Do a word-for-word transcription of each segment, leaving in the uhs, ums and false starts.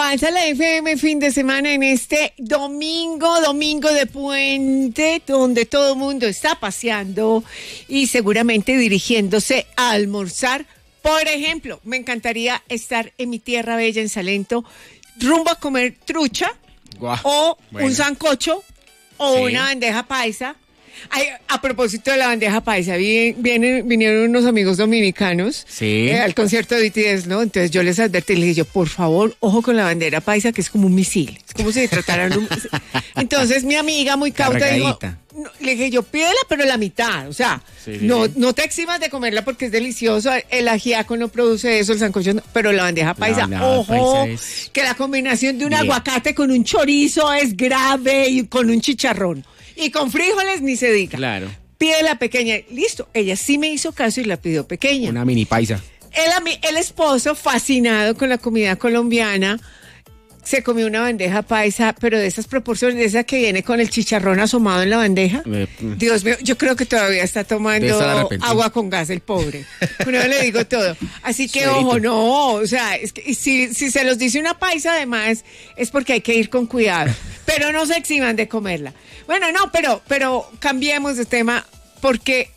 Alza la F M fin de semana en este domingo, domingo de puente, donde todo el mundo está paseando y seguramente dirigiéndose a almorzar. Por ejemplo, me encantaría estar en mi tierra bella, en Salento, rumbo a comer trucha, Guau, o bueno. un sancocho, o sí. una bandeja paisa. Ay, a propósito de la bandeja paisa, vienen, vinieron unos amigos dominicanos sí. eh, al concierto de B T S, ¿no? Entonces yo les advertí, les dije yo, por favor, ojo con la bandera paisa, que es como un misil, es como si se trataran un... Entonces mi amiga muy cauta dijo, no, le dije yo, pídela, pero la mitad, o sea, sí, sí, no, sí. no te eximas de comerla porque es delicioso, el ajiaco no produce eso, el sancocho no, pero la bandeja paisa, la, la ojo, paisa es... que la combinación de un Bien. aguacate con un chorizo es grave y con un chicharrón. Y con frijoles ni se diga. Claro. Pide la pequeña. Listo. Ella sí me hizo caso y la pidió pequeña. Una mini paisa. El, el esposo, fascinado con la comida colombiana, se comió una bandeja paisa, pero de esas proporciones, de esa que viene con el chicharrón asomado en la bandeja. Eh, Dios mío, yo creo que todavía está tomando agua con gas el pobre. Bueno, le digo todo. Así que, Suerito. ojo, no, o sea, es que si, si se los dice una paisa, además, es porque hay que ir con cuidado. Pero no se eximan de comerla. Bueno, no, pero, pero cambiemos de tema porque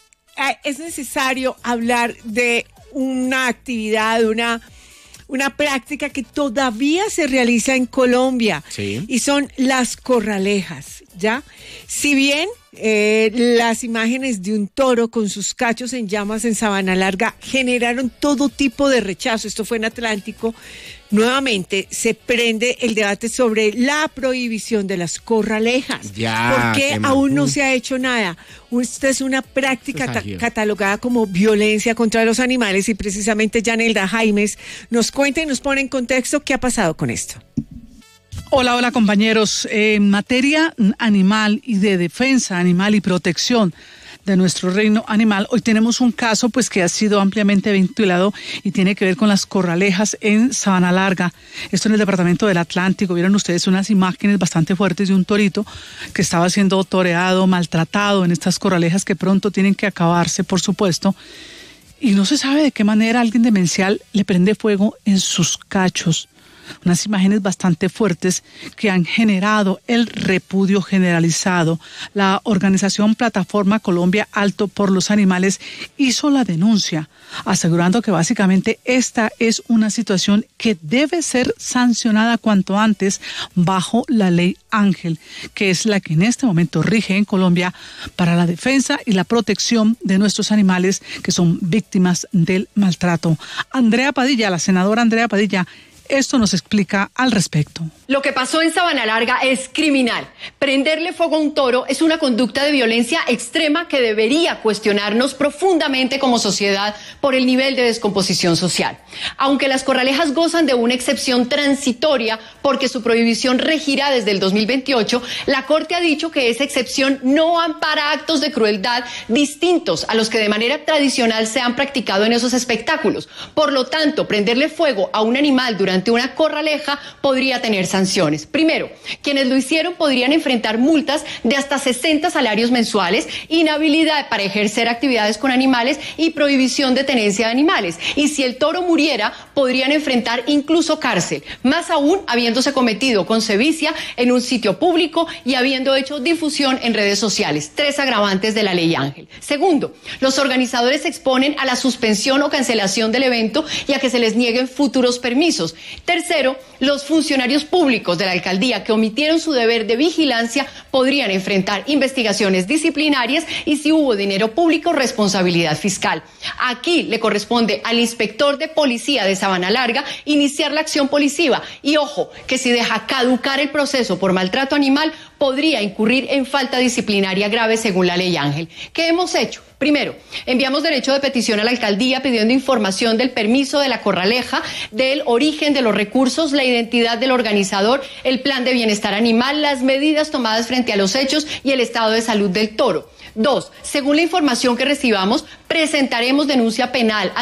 es necesario hablar de una actividad, una... una práctica que todavía se realiza en Colombia sí. y son las corralejas, ¿ya? Si bien eh, las imágenes de un toro con sus cachos en llamas en Sabana Larga generaron todo tipo de rechazo, esto fue en Atlántico, nuevamente se prende el debate sobre la prohibición de las corralejas. Ya, ¿Por qué aún no se ha hecho nada? Esta es una práctica ta- catalogada como violencia contra los animales y precisamente Yanelda Jaimes nos cuenta y nos pone en contexto qué ha pasado con esto. Hola, hola compañeros. En materia animal y de defensa animal y protección de nuestro reino animal, hoy tenemos un caso pues que ha sido ampliamente ventilado y tiene que ver con las corralejas en Sabana Larga. Esto en el departamento del Atlántico. Vieron ustedes unas imágenes bastante fuertes de un torito que estaba siendo toreado, maltratado en estas corralejas que pronto tienen que acabarse, por supuesto. Y no se sabe de qué manera alguien demencial le prende fuego en sus cachos. Unas imágenes bastante fuertes que han generado el repudio generalizado. La organización Plataforma Colombia Alto por los Animales hizo la denuncia, asegurando que básicamente esta es una situación que debe ser sancionada cuanto antes bajo la ley Ángel, que es la que en este momento rige en Colombia para la defensa y la protección de nuestros animales que son víctimas del maltrato. Andrea Padilla, la senadora Andrea Padilla, esto nos explica al respecto. Lo que pasó en Sabana Larga es criminal. Prenderle fuego a un toro es una conducta de violencia extrema que debería cuestionarnos profundamente como sociedad por el nivel de descomposición social. Aunque las corralejas gozan de una excepción transitoria porque su prohibición regirá desde el dos mil veintiocho, la Corte ha dicho que esa excepción no ampara actos de crueldad distintos a los que de manera tradicional se han practicado en esos espectáculos. Por lo tanto, prenderle fuego a un animal durante una corraleja podría tener sanciones. Primero, quienes lo hicieron podrían enfrentar multas de hasta sesenta salarios mensuales, inhabilidad para ejercer actividades con animales y prohibición de tenencia de animales. Y si el toro muriera, podrían enfrentar incluso cárcel, más aún habiéndose cometido con sevicia en un sitio público y habiendo hecho difusión en redes sociales. Tres agravantes de la ley Ángel. Segundo, los organizadores se exponen a la suspensión o cancelación del evento y a que se les nieguen futuros permisos. Tercero, los funcionarios públicos de la alcaldía que omitieron su deber de vigilancia podrían enfrentar investigaciones disciplinarias y si hubo dinero público, responsabilidad fiscal. Aquí le corresponde al inspector de policía de Sabana Larga iniciar la acción policiva y ojo, que si deja caducar el proceso por maltrato animal, podría incurrir en falta disciplinaria grave según la ley Ángel. ¿Qué hemos hecho? Primero, enviamos derecho de petición a la alcaldía pidiendo información del permiso de la corraleja, del origen de los recursos, la identidad del organizador, el plan de bienestar animal, las medidas tomadas frente a los hechos y el estado de salud del toro. Dos, según la información que recibamos, presentaremos denuncia penal